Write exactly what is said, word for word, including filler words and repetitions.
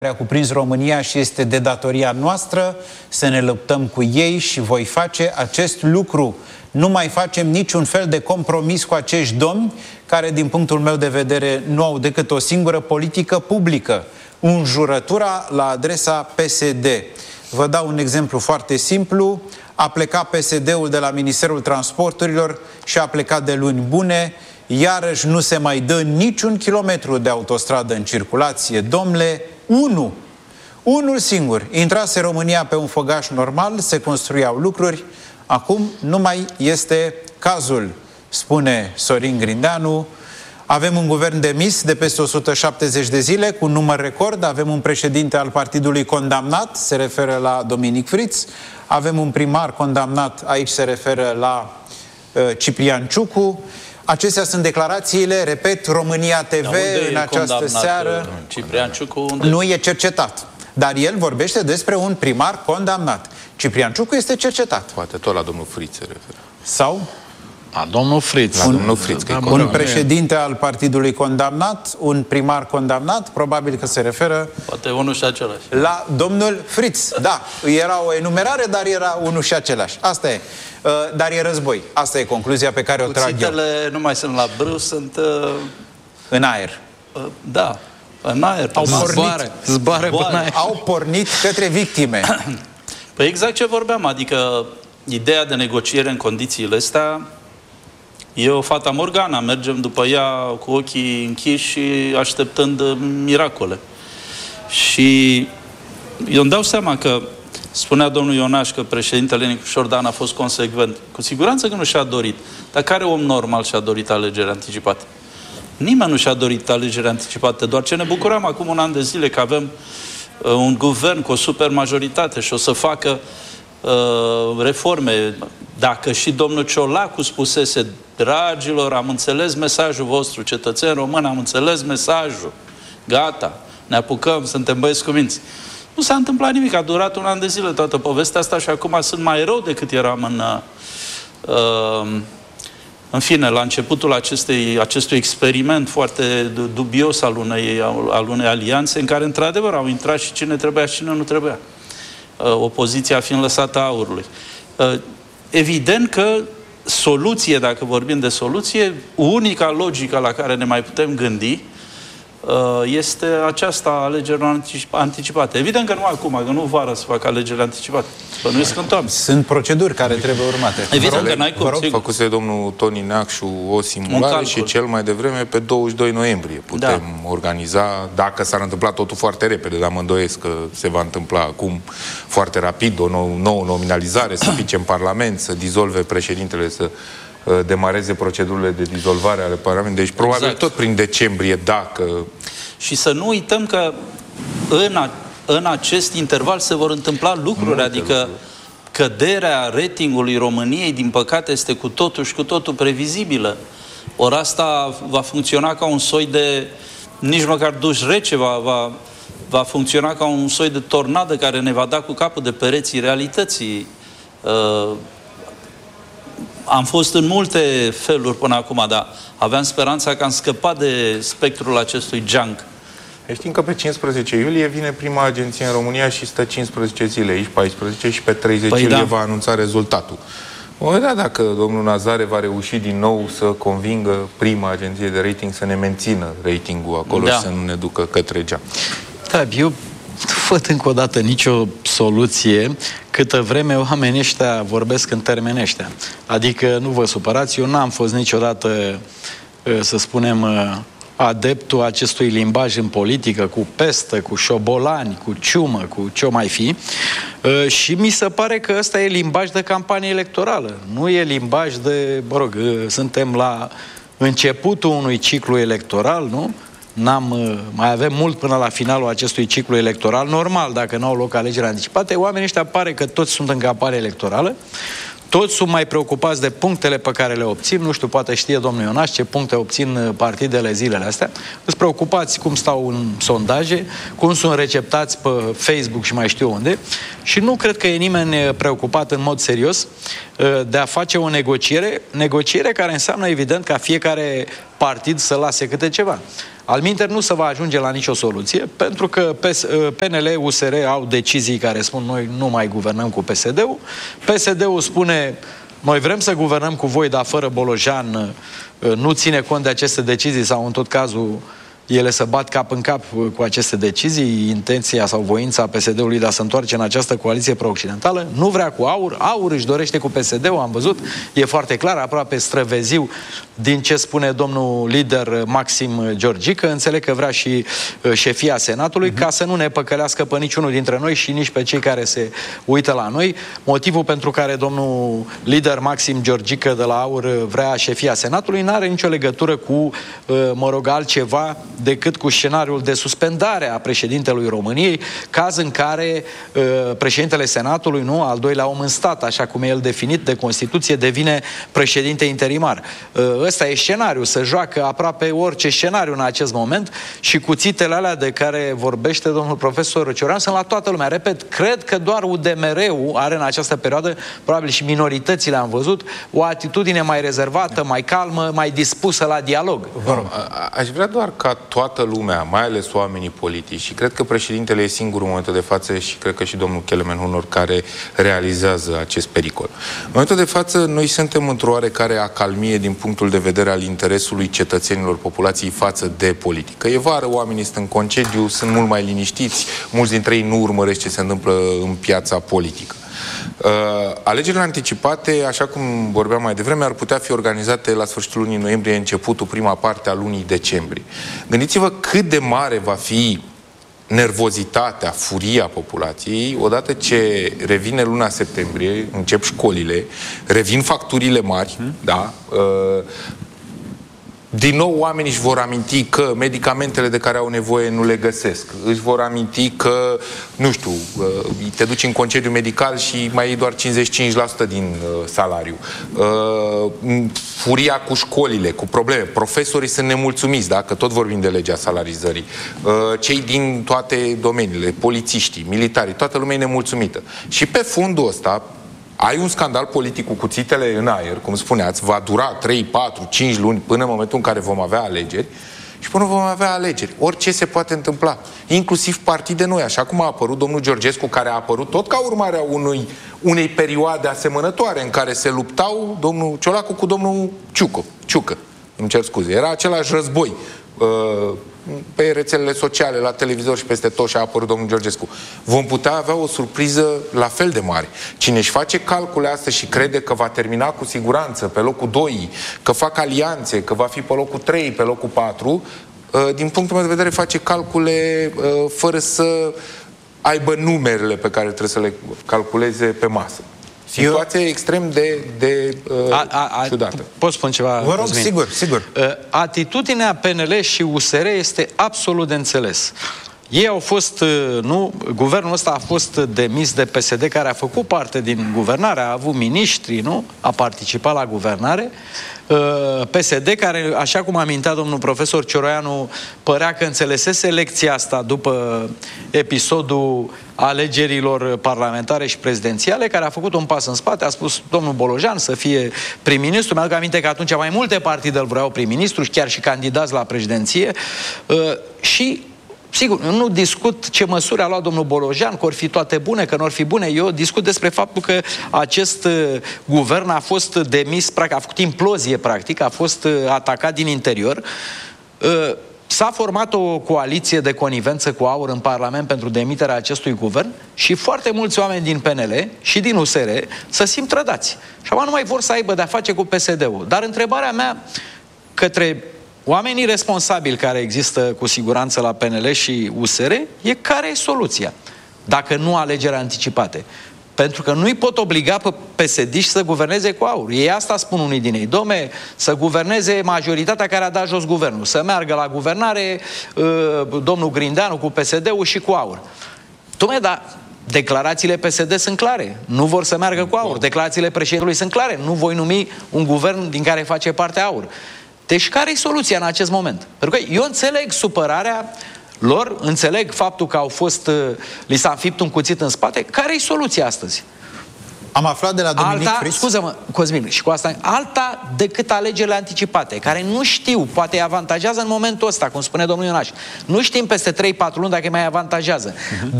a cuprins România și este de datoria noastră să ne luptăm cu ei și voi face acest lucru. Nu mai facem niciun fel de compromis cu acești domni care, din punctul meu de vedere, nu au decât o singură politică publică, înjurătura la adresa P S D. Vă dau un exemplu foarte simplu. A plecat P S D-ul de la Ministerul Transporturilor și a plecat de luni bune. Iarăși nu se mai dă niciun kilometru de autostradă în circulație. Domnule, unu, unul singur. Intrase România pe un făgaș normal, se construiau lucruri. Acum nu mai este cazul, spune Sorin Grindeanu. Avem un guvern demis de peste o sută șaptezeci de zile, cu număr record. Avem un președinte al partidului condamnat, se referă la Dominic Fritz. Avem un primar condamnat, aici se referă la uh, Ciprian Ciucu. Acestea sunt declarațiile, repet, România T V în această seară. Ciprian Ciucu unde? Nu e cercetat, dar el vorbește despre un primar condamnat. Ciprian Ciucu este cercetat. Poate tot la domnul Fritz se referă. Sau? La domnul Fritz. La domnul Fritz, că un președinte al partidului condamnat, un primar condamnat, probabil că se referă... Poate unul și același. La domnul Fritz, da. Era o enumerare, dar era unul și același. Asta e. Uh, dar e război. Asta e concluzia pe care o trag eu. Cuțitele nu mai sunt la brâu, sunt... Uh, în aer. Uh, da. În aer. Au pornit. Zboare. Zboare până aer. Au pornit către victime. Păi exact ce vorbeam, adică ideea de negociere în condițiile astea e o fata Morgana, mergem după ea cu ochii închiși și așteptând miracole. Și eu îmi dau seama că spunea domnul Ionaș că președintele Nicu Șordan a fost consecvent. Cu siguranță că nu și-a dorit. Dar care om normal și-a dorit alegeri anticipate? Nimeni nu și-a dorit alegeri anticipate, doar ce ne bucuram acum un an de zile că avem uh, un guvern cu o supermajoritate și o să facă uh, reforme. Dacă și domnul Ciolacu spusese, dragilor, am înțeles mesajul vostru, cetățeni români, am înțeles mesajul, gata, ne apucăm, suntem băieți cu minți. Nu s-a întâmplat nimic, a durat un an de zile toată povestea asta și acum sunt mai rău decât eram în, uh, în fine, la începutul acestei, acestui experiment foarte dubios al unei, al unei alianțe în care, într-adevăr, au intrat și cine trebuia și cine nu trebuia. Uh, opoziția fiind lăsată aurului. Uh, Evident că soluție, dacă vorbim de soluție, unica logică la care ne mai putem gândi este aceasta, alegerilor anticipate. Evident că nu acum, că nu vară să facă alegeri anticipate. Bănuiesc în toamnă. Sunt proceduri care trebuie urmate. Evident că n-ai cum. Făcuse domnul Toni Neacșu o simulare și cel mai devreme pe douăzeci și doi noiembrie. Putem da. organiza, dacă s-ar întâmpla totul foarte repede, dar mă îndoiesc că se va întâmpla acum foarte rapid, o nou, nouă nominalizare, să pice în Parlament, să dizolve președintele, să demareze procedurile de dizolvare ale Parlamentului. Deci probabil exact. tot prin decembrie, dacă... Și să nu uităm că în, a, în acest interval se vor întâmpla lucruri, Multe adică lucruri. Căderea ratingului României, din păcate, este cu totul și cu totul previzibilă. Ori asta va funcționa ca un soi de, nici măcar duș rece, va, va, va funcționa ca un soi de tornadă care ne va da cu capul de pereții realității. Uh, Am fost în multe feluri până acum, dar aveam speranța că am scăpat de spectrul acestui junk. Știm că pe cincisprezece iulie vine prima agenție în România și stă cincisprezece zile, aici paisprezece, și pe treizeci păi iulie da. va anunța rezultatul. Vom vedea dacă domnul Nazare va reuși din nou să convingă prima agenție de rating să ne mențină ratingul acolo da. și să nu ne ducă către geam. Da, eu nu văd încă o dată nicio soluție câtă vreme oamenii ăștia vorbesc în termeni ăștia. Adică, nu vă supărați, eu n-am fost niciodată, să spunem, adeptul acestui limbaj în politică, cu pestă, cu șobolani, cu ciumă, cu ce-o mai fi. Și mi se pare că ăsta e limbaj de campanie electorală. Nu e limbaj de, mă rog, suntem la începutul unui ciclu electoral, nu? N-am, mai avem mult până la finalul acestui ciclu electoral. Normal, dacă nu au loc alegeri anticipate, oamenii ăștia pare că toți sunt în campanie electorală, toți sunt mai preocupați de punctele pe care le obțin. Nu știu, poate știe domnul Ionaș ce puncte obțin partidele zilele astea. Sunt preocupați cum stau în sondaje, cum sunt receptați pe Facebook și mai știu unde. Și nu cred că e nimeni preocupat în mod serios de a face o negociere, negociere care înseamnă evident ca fiecare partid să lase câte ceva. Alminteri nu se va ajunge la nicio soluție, pentru că P N L, U S R au decizii care spun noi nu mai guvernăm cu P S D-ul. P S D-ul spune noi vrem să guvernăm cu voi, dar fără Bolojan, nu ține cont de aceste decizii sau în tot cazul ele să bat cap în cap cu aceste decizii, intenția sau voința P S D-ului de a se întoarce în această coaliție pro-occidentală, nu vrea cu AUR, AUR își dorește cu P S D-ul, am văzut, e foarte clar, aproape străveziu din ce spune domnul lider Maxim Georgică, înțeleg că vrea și șefia Senatului, uh-huh. ca să nu ne păcălească pe niciunul dintre noi și nici pe cei care se uită la noi. Motivul pentru care domnul lider Maxim Georgică de la AUR vrea șefia Senatului n-are nicio legătură cu, mă rog, altceva decât cu scenariul de suspendare a președintelui României, caz în care uh, președintele Senatului, nu, al doilea om în stat, așa cum e el definit de Constituție, devine președinte interimar. Uh, ăsta e scenariul, să joacă aproape orice scenariu în acest moment și cuțitele alea de care vorbește domnul profesor Cioran sunt la toată lumea. Repet, cred că doar U D M R-ul are în această perioadă, probabil și minoritățile am văzut, o atitudine mai rezervată, mai calmă, mai dispusă la dialog. Aș vrea doar ca toată lumea, mai ales oamenii politici, și cred că președintele e singurul în momentul de față și cred că și domnul Kelemen Hunor care realizează acest pericol. În momentul de față, noi suntem într-o oarecare acalmie din punctul de vedere al interesului cetățenilor populației față de politică. E vară, oamenii sunt în concediu, sunt mult mai liniștiți, mulți dintre ei nu urmăresc ce se întâmplă în piața politică. Uh, alegerile anticipate, așa cum vorbeam mai devreme, ar putea fi organizate la sfârșitul lunii noiembrie, începutul, prima parte a lunii decembrie. Gândiți-vă cât de mare va fi nervozitatea, furia populației, odată ce revine luna septembrie, încep școlile, revin facturile mari, hmm? da, uh, din nou oamenii își vor aminti că medicamentele de care au nevoie nu le găsesc. Își vor aminti că, nu știu, te duci în concediu medical și mai iei doar cincizeci și cinci la sută din salariu. Furia cu școlile, cu probleme. Profesorii sunt nemulțumiți, da? Că tot vorbim de legea salarizării. Cei din toate domeniile, polițiștii, militarii, toată lumea e nemulțumită. Și pe fundul ăsta, ai un scandal politic cu cuțitele în aer, cum spuneați, va dura trei, patru, cinci luni până în momentul în care vom avea alegeri și până vom avea alegeri. Orice se poate întâmpla, inclusiv partide noi, așa cum a apărut domnul Georgescu, care a apărut tot ca urmare a unui, unei perioade asemănătoare în care se luptau domnul Ciolacu cu domnul Ciucă. Ciucă, îmi cer scuze. Era același război. Uh, pe rețelele sociale, la televizor și peste tot și a apărut domnul Georgescu. Vom putea avea o surpriză la fel de mare. Cine își face calcule astea și crede că va termina cu siguranță pe locul doi, că fac alianțe, că va fi pe locul trei, pe locul patru, din punctul meu de vedere face calcule fără să aibă numerele pe care trebuie să le calculeze pe masă. Situația e extrem de, de uh, a, a, a, ciudată. Pot spune ceva? Vă rog, sigur, sigur. Uh, atitudinea P N L și U S R este absolut de înțeles. Ei au fost, nu, guvernul ăsta a fost demis de P S D, care a făcut parte din guvernare, a avut miniștri, nu? A participat la guvernare. P S D, care, așa cum amintea domnul profesor Cioroianu, părea că înțelesese lecția asta după episodul alegerilor parlamentare și prezidențiale, care a făcut un pas în spate, a spus domnul Bolojan să fie prim-ministru. Mi-aduc aminte că atunci mai multe partide îl vreau prim-ministru și chiar și candidați la președinție. Și sigur, eu nu discut ce măsuri a luat domnul Bolojan, că or fi toate bune, că nu or fi bune. Eu discut despre faptul că acest uh, guvern a fost demis, practic, a făcut implozie, practic, a fost uh, atacat din interior. Uh, S-a format o coaliție de conivență cu AUR în Parlament pentru demiterea acestui guvern și foarte mulți oameni din P N L și din U S R se simt trădați. Și acum nu mai vor să aibă de-a face cu P S D-ul. Dar întrebarea mea către oamenii responsabili care există cu siguranță la P N L și U S R e care e soluția, dacă nu alegeri anticipate. Pentru că nu-i pot obliga pe P S D-ști să guverneze cu AUR. Ei asta spun unii din ei. Dom'le, să guverneze majoritatea care a dat jos guvernul. Să meargă la guvernare uh, domnul Grindeanu cu P S D-ul și cu AUR. Dom'le, dar declarațiile P S D sunt clare. Nu vor să meargă cu AUR. Declarațiile președintelui sunt clare. Nu voi numi un guvern din care face parte AUR. Deci care e soluția în acest moment? Pentru că eu înțeleg supărarea lor, înțeleg faptul că au fost, li s-a înfipt un cuțit în spate. Care e soluția astăzi? Am aflat de la Dominic alta, Fritz. Scuză-mă, Cosmin, și cu asta, alta decât alegerile anticipate, care nu știu, poate îi avantajează în momentul ăsta, cum spune domnul Ionaș. Nu știm peste trei patru luni dacă îi mai avantajează. Uh-huh.